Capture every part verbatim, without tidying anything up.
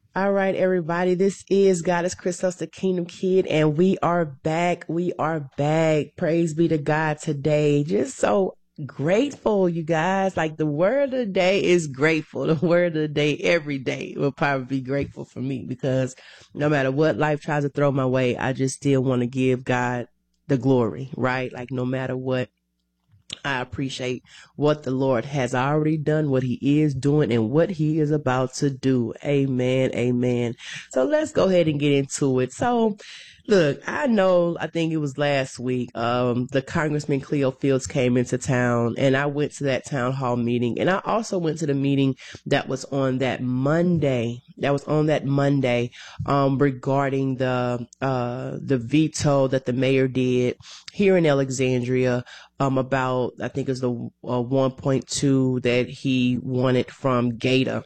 All right, everybody. This is Goddess Christos, the Kingdom Kid, and we are back. We are back. Praise be to God today. Just so grateful, you guys. Like the word of the day is grateful. The word of the day every day will probably be grateful for me because no matter what life tries to throw my way, I just still want to give God the glory, right? Like no matter what. I appreciate what the Lord has already done, what he is doing, and what he is about to do. Amen. Amen. So let's go ahead and get into it. So look, I know, I think it was last week, um, the Congressman Cleo Fields came into town and I went to that town hall meeting. And I also went to the meeting that was on that Monday, that was on that Monday, um, regarding the, uh, the veto that the mayor did here in Alexandria, um, about, I think it was the uh, one point two that he wanted from Gator.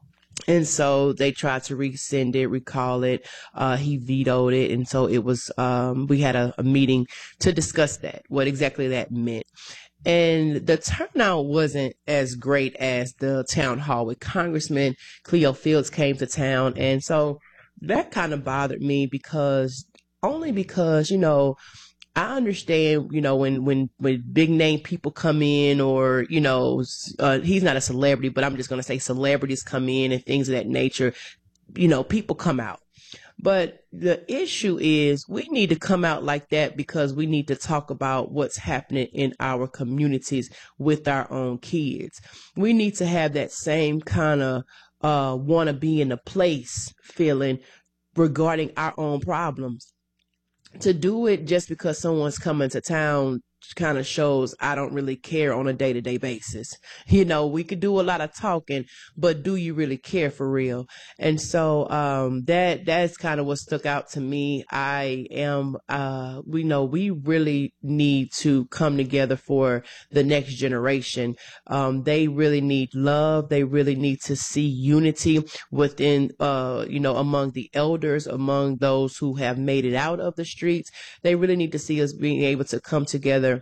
And so they tried to rescind it, recall it. Uh, he vetoed it. And so it was, um, we had a, a meeting to discuss that, what exactly that meant. And the turnout wasn't as great as the town hall with Congressman Cleo Fields came to town. And so that kind of bothered me because only because, you know, I understand, you know, when, when, when big name people come in or, you know, uh, he's not a celebrity, but I'm just going to say celebrities come in and things of that nature, you know, people come out. But the issue is we need to come out like that because we need to talk about what's happening in our communities with our own kids. We need to have that same kind of, uh, want to be in a place feeling regarding our own problems. To do it just because someone's coming to town kind of shows I don't really care on a day-to-day basis. You know, we could do a lot of talking, but do you really care for real? And so um that that's kind of what stuck out to me. I am uh we know we really need to come together for the next generation. Um they really need love. They really need to see unity within uh you know among the elders, among those who have made it out of the streets. They really need to see us being able to come together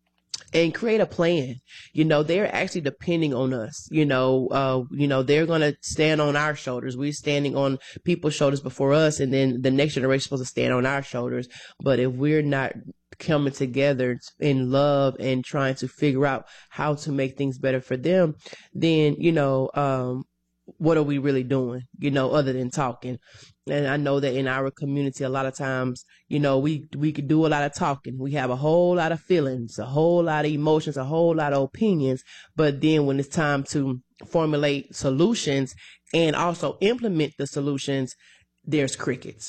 and create a plan. You know, they're actually depending on us. You know, uh, you know, they're going to stand on our shoulders. We're standing on people's shoulders before us, and then the next generation is supposed to stand on our shoulders. But if we're not coming together in love and trying to figure out how to make things better for them, then, you know, um, what are we really doing, you know, other than talking? And I know that in our community, a lot of times, you know, we, we could do a lot of talking. We have a whole lot of feelings, a whole lot of emotions, a whole lot of opinions. But then when it's time to formulate solutions and also implement the solutions, there's crickets.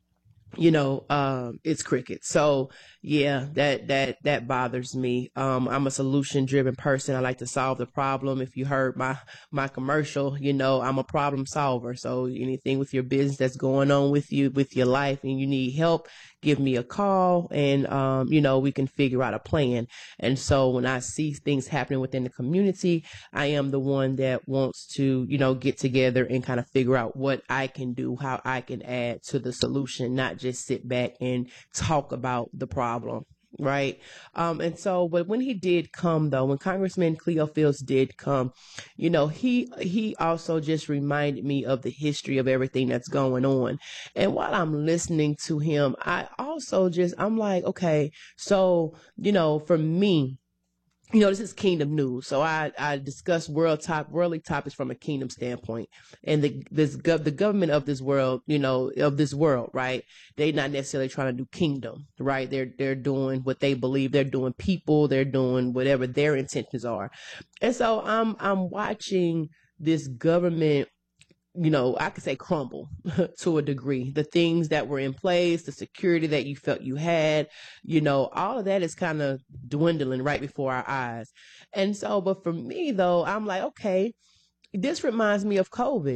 You know, um, it's cricket. So yeah, that, that, that bothers me. Um, I'm a solution driven person. I like to solve the problem. If you heard my, my commercial, you know, I'm a problem solver. So anything with your business that's going on with you, with your life and you need help, give me a call and, um, you know, we can figure out a plan. And so when I see things happening within the community, I am the one that wants to, you know, get together and kind of figure out what I can do, how I can add to the solution, not just sit back and talk about the problem. Right. Um, and so, but when he did come though, when Congressman Cleo Fields did come, you know, he, he also just reminded me of the history of everything that's going on. And while I'm listening to him, I also just, I'm like, okay, so, you know, for me, you know, this is kingdom news. So I, I discuss world top, worldly topics from a kingdom standpoint. And the, this gov, the government of this world, you know, of this world, right? They're not necessarily trying to do kingdom, right? They're, they're doing what they believe. They're doing people. They're doing whatever their intentions are. And so I'm, I'm watching this government, you know, I could say crumble to a degree. The things that were in place, the security that you felt you had, you know, all of that is kind of dwindling right before our eyes. And so, but for me though, I'm like, okay, this reminds me of COVID.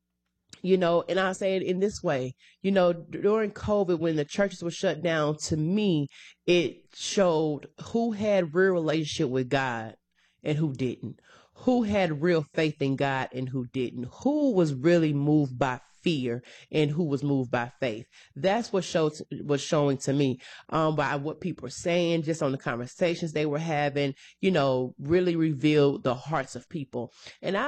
You know, and I'll say it in this way, you know, during COVID, when the churches were shut down, to me, it showed who had real relationship with God and who didn't, who had real faith in God and who didn't, who was really moved by fear and who was moved by faith. That's what showed was showing to me, um, by what people were saying, just on the conversations they were having, you know, really revealed the hearts of people. And I